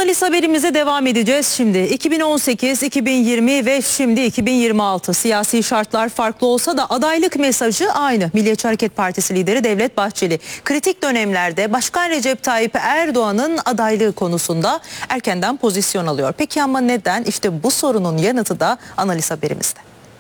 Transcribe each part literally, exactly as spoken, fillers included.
Analiz haberimize devam edeceğiz şimdi. iki bin on sekiz, iki bin yirmi ve şimdi iki bin yirmi altı siyasi şartlar farklı olsa da adaylık mesajı aynı. Milliyetçi Hareket Partisi lideri Devlet Bahçeli kritik dönemlerde Başkan Recep Tayyip Erdoğan'ın adaylığı konusunda erkenden pozisyon alıyor. Peki ama neden? İşte bu sorunun yanıtı da analiz haberimizde.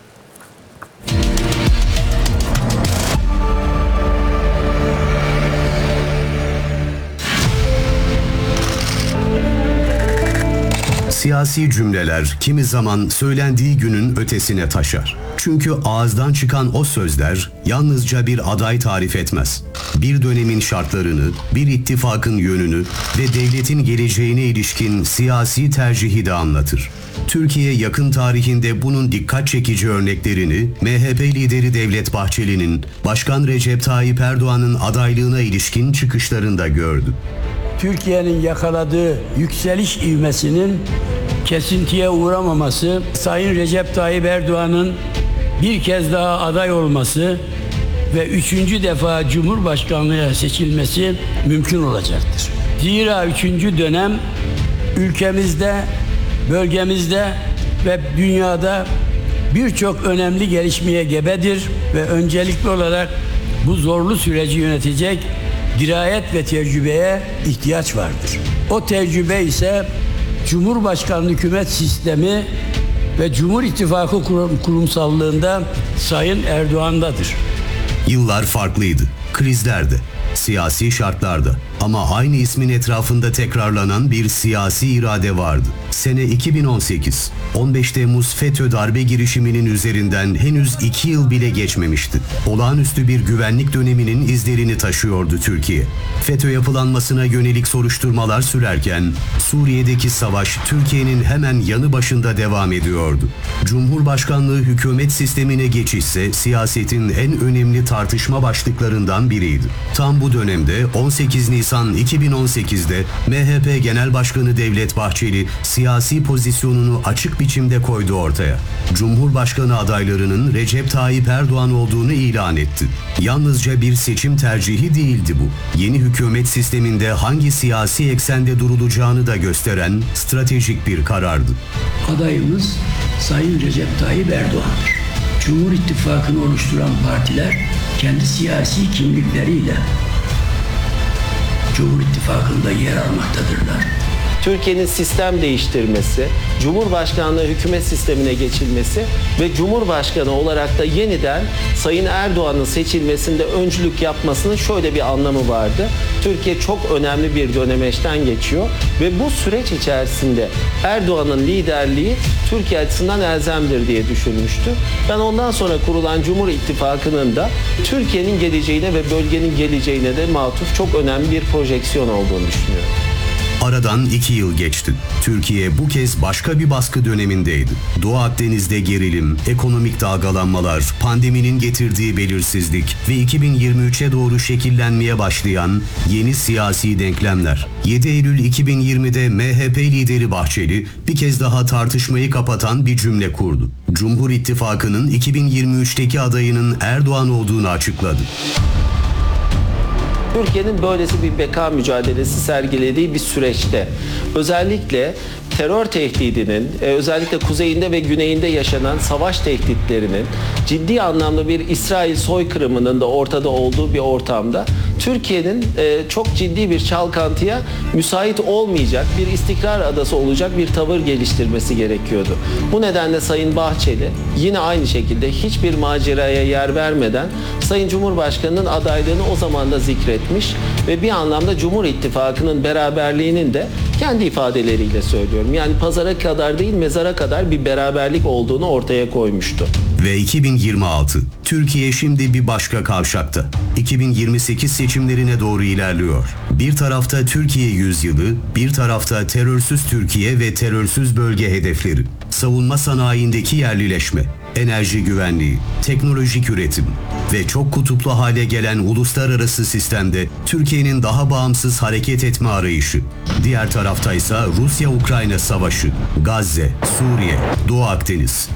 Siyasi cümleler kimi zaman söylendiği günün ötesine taşar. Çünkü ağızdan çıkan o sözler yalnızca bir aday tarif etmez. Bir dönemin şartlarını, bir ittifakın yönünü ve devletin geleceğine ilişkin siyasi tercihi de anlatır. Türkiye yakın tarihinde bunun dikkat çekici örneklerini M H P lideri Devlet Bahçeli'nin Başkan Recep Tayyip Erdoğan'ın adaylığına ilişkin çıkışlarında gördü. Türkiye'nin yakaladığı yükseliş ivmesinin kesintiye uğramaması, Sayın Recep Tayyip Erdoğan'ın bir kez daha aday olması ve üçüncü defa Cumhurbaşkanlığına seçilmesi mümkün olacaktır. Zira üçüncü dönem ülkemizde, bölgemizde ve dünyada birçok önemli gelişmeye gebedir ve öncelikli olarak bu zorlu süreci yönetecek dirayet ve tecrübeye ihtiyaç vardır. O tecrübe ise Cumhurbaşkanlığı hükümet sistemi ve Cumhur İttifakı kurum, kurumsallığında Sayın Erdoğan'dadır. Yıllar farklıydı, krizlerde, siyasi şartlarda ama aynı ismin etrafında tekrarlanan bir siyasi irade vardı. Sene iki bin on sekiz, on beş Temmuz FETÖ darbe girişiminin üzerinden henüz iki yıl bile geçmemişti. Olağanüstü bir güvenlik döneminin izlerini taşıyordu Türkiye. FETÖ yapılanmasına yönelik soruşturmalar sürerken Suriye'deki savaş Türkiye'nin hemen yanı başında devam ediyordu. Cumhurbaşkanlığı hükümet sistemine geçişse siyasetin en önemli tartışma başlıklarından biriydi. Tam bu dönemde on sekiz Nisan iki bin on sekiz'de M H P Genel Başkanı Devlet Bahçeli siyasi pozisyonunu açık biçimde koydu ortaya. Cumhurbaşkanı adaylarının Recep Tayyip Erdoğan olduğunu ilan etti. Yalnızca bir seçim tercihi değildi bu. Yeni hükümet sisteminde hangi siyasi eksende durulacağını da gösteren stratejik bir karardı. Adayımız Sayın Recep Tayyip Erdoğan'dır. Cumhur İttifakı'nı oluşturan partiler kendi siyasi kimlikleriyle Cumhur İttifakı'nda yer almaktadırlar. Türkiye'nin sistem değiştirmesi, Cumhurbaşkanlığı hükümet sistemine geçilmesi ve Cumhurbaşkanı olarak da yeniden Sayın Erdoğan'ın seçilmesinde öncülük yapmasının şöyle bir anlamı vardı. Türkiye çok önemli bir dönemeçten geçiyor ve bu süreç içerisinde Erdoğan'ın liderliği Türkiye açısından elzemdir diye düşünmüştü. Ben ondan sonra kurulan Cumhur İttifakı'nın da Türkiye'nin geleceğine ve bölgenin geleceğine de matuf çok önemli bir projeksiyon olduğunu düşünüyorum. Aradan iki yıl geçti. Türkiye bu kez başka bir baskı dönemindeydi. Doğu Akdeniz'de gerilim, ekonomik dalgalanmalar, pandeminin getirdiği belirsizlik ve iki bin yirmi üç'e doğru şekillenmeye başlayan yeni siyasi denklemler. yedi Eylül iki bin yirmi'de M H P lideri Bahçeli bir kez daha tartışmayı kapatan bir cümle kurdu. Cumhur İttifakı'nın iki bin yirmi üç'teki adayının Erdoğan olduğunu açıkladı. Türkiye'nin böylesi bir beka mücadelesi sergilediği bir süreçte özellikle terör tehdidinin, özellikle kuzeyinde ve güneyinde yaşanan savaş tehditlerinin ciddi anlamda bir İsrail soykırımının da ortada olduğu bir ortamda Türkiye'nin çok ciddi bir çalkantıya müsait olmayacak, bir istikrar adası olacak bir tavır geliştirmesi gerekiyordu. Bu nedenle Sayın Bahçeli yine aynı şekilde hiçbir maceraya yer vermeden Sayın Cumhurbaşkanı'nın adaylığını o zaman da zikretmiş ve bir anlamda Cumhur İttifakı'nın beraberliğinin de kendi ifadeleriyle söylüyorum. Yani pazara kadar değil mezara kadar bir beraberlik olduğunu ortaya koymuştu. Ve iki bin yirmi altı. Türkiye şimdi bir başka kavşakta. iki bin yirmi sekiz seçimlerine doğru ilerliyor. Bir tarafta Türkiye yüzyılı, bir tarafta terörsüz Türkiye ve terörsüz bölge hedefleri. Savunma sanayindeki yerlileşme, enerji güvenliği, teknolojik üretim ve çok kutuplu hale gelen uluslararası sistemde Türkiye'nin daha bağımsız hareket etme arayışı. Diğer taraftaysa Rusya-Ukrayna savaşı, Gazze, Suriye, Doğu Akdeniz.